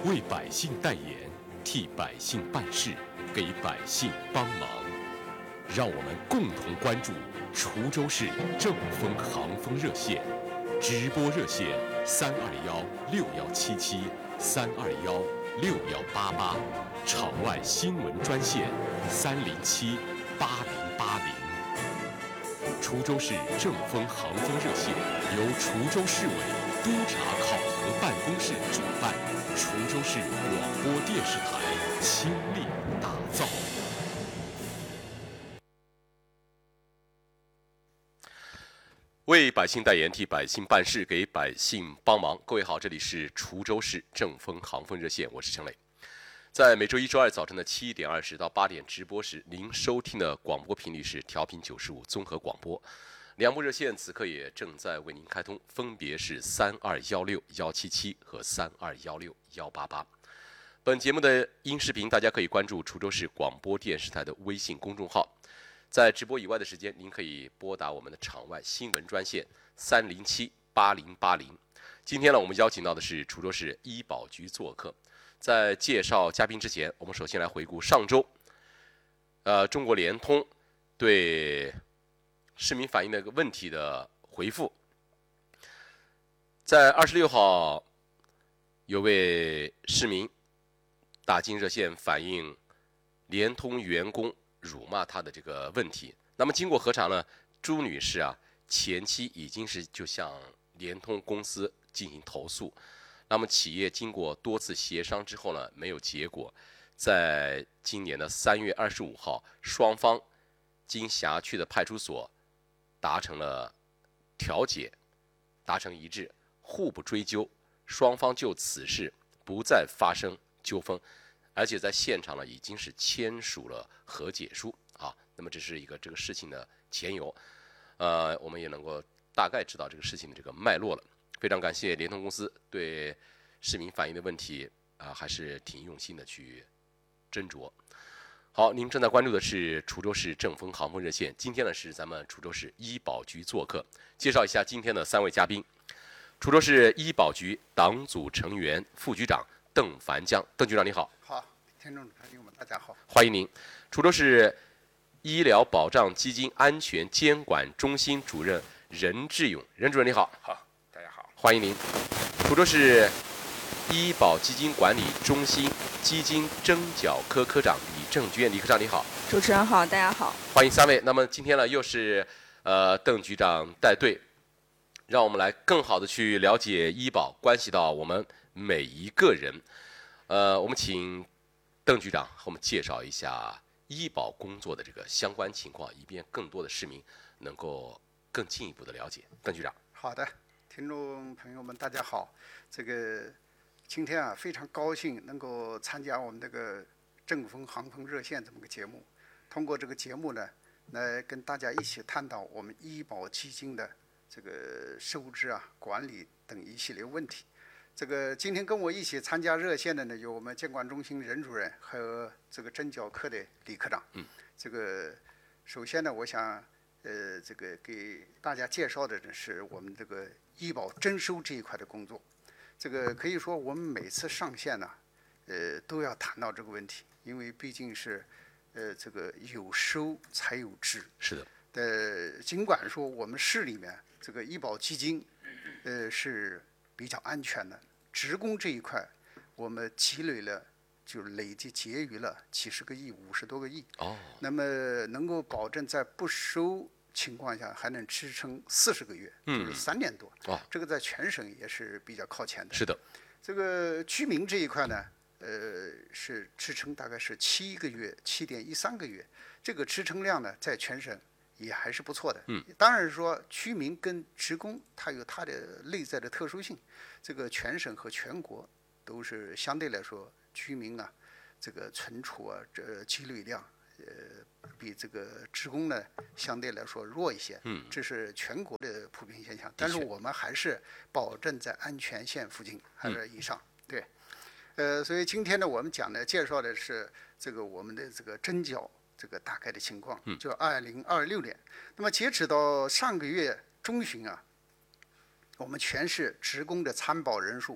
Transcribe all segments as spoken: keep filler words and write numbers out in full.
为百姓代言，替百姓办事，给百姓帮忙。让我们共同关注滁州市正风航风热线，直播热线三二幺六幺七七三二幺六幺八八，场外新闻专线三零七八零八零。滁州市正风航风热线由滁州市委督察考核办公室主办，滁州市广播电视台倾力打造。为百姓代言，替百姓办事，给百姓帮忙。各位好，这里是滁州市正风航风热线，我是程磊。在每周一、周二早晨的七点二十到八点直播时，您收听的广播频率是调频九十五综合广播。两部热线此刻也正在为您开通，分别是三二幺六幺七七和三二幺六幺八八。本节目的音视频，大家可以关注滁州市广播电视台的微信公众号。在直播以外的时间，您可以拨打我们的场外新闻专线三零七八零八零。今天呢，我们邀请到的是滁州市医保局做客。在介绍嘉宾之前，我们首先来回顾上周，呃，中国联通对市民反映的一个问题的回复。在二十六号，有位市民打进热线反映联通员工辱骂他的这个问题。那么经过核查呢，朱女士啊，前期已经是就向联通公司进行投诉。那么企业经过多次协商之后呢，没有结果。在今年的三月二十五号，双方经辖区的派出所达成了调解，达成一致，互不追究，双方就此事不再发生纠纷。而且在现场呢，已经是签署了和解书啊。那么这是一个这个事情的前由，呃，我们也能够大概知道这个事情的这个脉络了。非常感谢联通公司对市民反映的问题啊、呃，还是挺用心的去斟酌。好，您正在关注的是滁州市正风航风热线。今天呢是咱们滁州市医保局做客，介绍一下今天的三位嘉宾。滁州市医保局党组成员、副局长邓凡江，邓局长你好。 好，听众朋友们大家好， 欢迎您。滁州市医疗保障基金安全监管中心主任任志勇，任主任你好。 好，大家好， 欢迎您。滁州市医保基金管理中心基金征缴科科长李正娟，李科长你好。 主持人好，大家好。 欢迎三位。那么今天呢，又是呃邓局长带队，让我们来更好的去了解医保，关系到我们每一个人。呃，我们请邓局长和我们介绍一下医保工作的这个相关情况，以便更多的市民能够更进一步的了解。邓局长。 好的，听众朋友们大家好。这个今天啊，非常高兴能够参加我们这个正风航风热线这么个节目。通过这个节目呢，来跟大家一起探讨我们医保基金的这个收支啊、管理等一系列问题。这个今天跟我一起参加热线的呢，有我们监管中心任主任和这个征缴科的李科长。 嗯。 这个首先呢，我想呃，这个给大家介绍的呢是我们这个医保征收这一块的工作。这个可以说我们每次上线呢，呃，都要谈到这个问题，因为毕竟是呃这个有收才有支。 是的。 呃，尽管说我们市里面这个医保基金，呃是比较安全的，职工这一块，我们积累了，就累计结余了几十个亿、五十多个亿。 哦。 那么能够保证在不收情况下还能支撑四十个月， 嗯， 就是三年多。 哦。 这个在全省也是比较靠前的。 是的。 这个居民这一块呢，呃，是支撑大概是七个月，七点一三个月。这个支撑量呢，在全省也还是不错的。 嗯， 当然说居民跟职工它有它的内在的特殊性，这个全省和全国都是相对来说居民啊，这个存储啊，这积累量，呃，比这个职工呢相对来说弱一些。 嗯， 这是全国的普遍现象。但是我们还是保证在安全线附近还是以上。嗯、对，呃，所以今天呢，我们讲的介绍的是这个我们的这个征缴。这个大概的情况，就二零二六年。那么截止到上个月中旬啊，我们全市职工的参保人数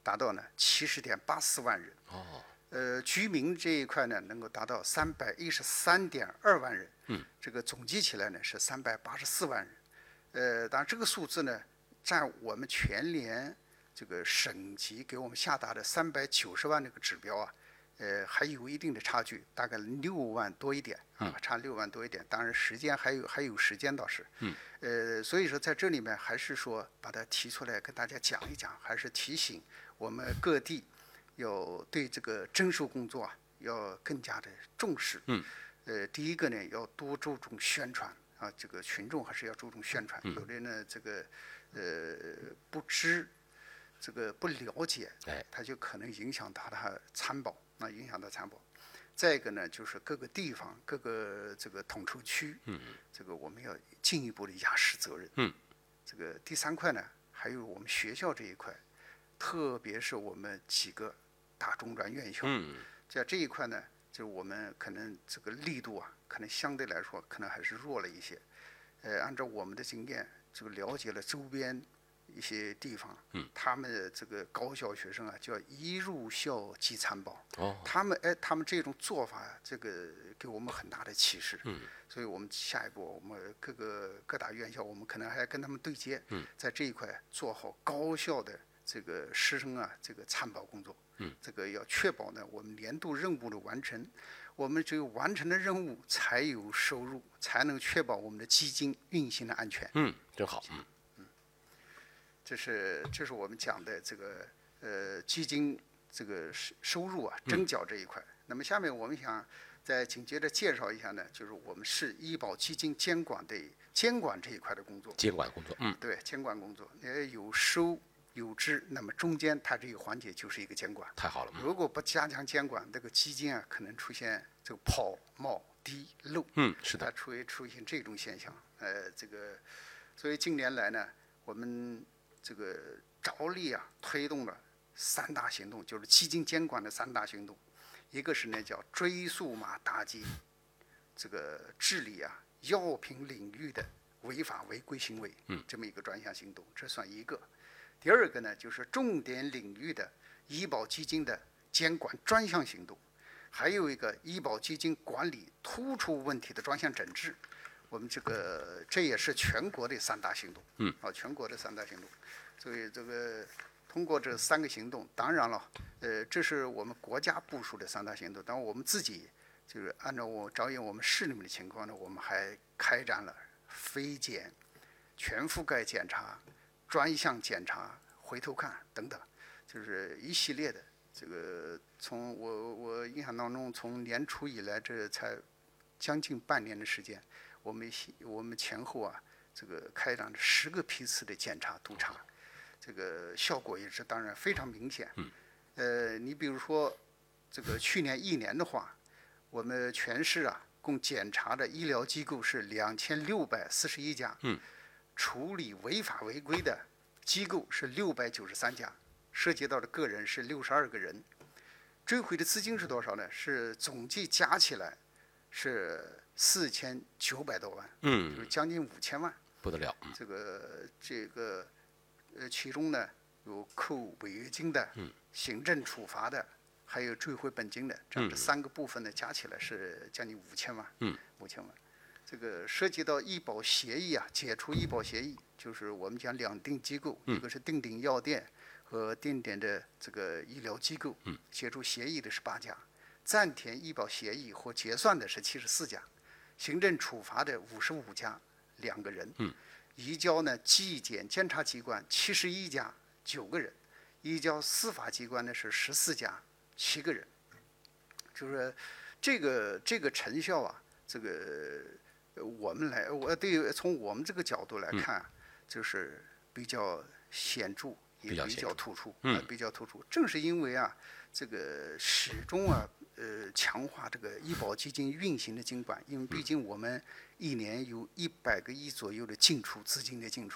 达到呢七十点八四万人。 哦， 呃，居民这一块呢，能够达到三百一十三点二万人。 嗯， 这个总计起来呢是三百八十四万人。呃，当然这个数字呢，占我们全年这个省级给我们下达的三百九十万这个指标啊，呃，还有一定的差距，大概六万多一点啊，差六万多一点。当然时间还有还有时间倒是。 嗯。 呃，所以说在这里面还是说把它提出来跟大家讲一讲，还是提醒我们各地要对这个征收工作啊要更加的重视。 嗯。 呃，第一个呢要多注重宣传啊，这个群众还是要注重宣传。有的呢这个呃不知。这个不了解，它就可能影响到他参保，那影响到参保。再一个呢，就是各个地方、各个这个统筹区， 嗯， 这个我们要进一步的压实责任。 嗯， 这个第三块呢，还有我们学校这一块，特别是我们几个大中专院校， 嗯， 在这一块呢，就我们可能这个力度啊，可能相对来说可能还是弱了一些。呃，按照我们的经验，这个了解了周边一些地方， 嗯， 他们的这个高校学生啊，叫一入校即参保。 哦， 他们哎，他们这种做法，这个给我们很大的启示。 嗯， 所以我们下一步，我们各个各大院校，我们可能还要跟他们对接， 嗯， 在这一块做好高效的这个师生啊，这个参保工作。 嗯， 这个要确保呢，我们年度任务的完成。我们只有完成了任务，才有收入，才能确保我们的基金运行的安全。 嗯，真好。嗯。 这是这是我们讲的这个呃基金这个收收入啊征缴这一块。那么下面我们想再紧接着介绍一下呢，就是我们市医保基金监管的监管这一块的工作。 监管工作，嗯， 对，监管工作，呃有收有支，那么中间它这个环节就是一个监管。 太好了。 如果不加强监管，这个基金啊可能出现这个跑冒滴漏。 嗯，是的。 它出出现这种现象，呃，这个，所以近年来呢，我们这个着力啊，推动了三大行动，就是基金监管的三大行动。一个是呢叫追溯码打击这个治理啊药品领域的违法违规行为， 嗯， 这么一个专项行动，这算一个。第二个呢就是重点领域的医保基金的监管专项行动，还有一个医保基金管理突出问题的专项整治。我们这个这也是全国的三大行动， 嗯， 啊，全国的三大行动。所以这个通过这三个行动，当然了，呃，这是我们国家部署的三大行动，但我们自己就是按照我着眼我们市里面的情况呢，我们还开展了非检、全覆盖检查、专项检查、回头看等等，就是一系列的。这个从我我印象当中，从年初以来，这才将近半年的时间，我们我们前后啊，这个开展了十个批次的检查督查，这个效果也是当然非常明显。 嗯。 呃，你比如说，这个去年一年的话，我们全市啊，共检查的医疗机构是两千六百四十一家。 嗯。 处理违法违规的机构是六百九十三家，涉及到的个人是六十二个人。追回的资金是多少呢？是总计加起来是四千九百多万， 嗯， 就是将近五千万， 不得了。 这个这个呃，其中呢有扣违约金的， 嗯， 行政处罚的，还有追回本金的，这样这三个部分呢加起来是将近五千万， 嗯， 五千万。这个涉及到医保协议啊，解除医保协议，就是我们讲两定机构， 嗯、 一个是定点药店和定点的这个医疗机构， 嗯， 解除协议的是八家，暂填医保协议或结算的是七十四家，行政处罚的五十五家，两个人， 嗯， 移交呢纪检监察机关七十一家，九个人，移交司法机关呢是十四家，七个人，就是这个这个成效啊，这个。我们来，我对从我们这个角度来看，嗯、就是比较显著，也比较突出， 嗯、 呃，比较突出。正是因为啊，这个始终啊，呃，强化这个医保基金运行的监管，因为毕竟我们一年有一百个亿左右的进出资金的进出，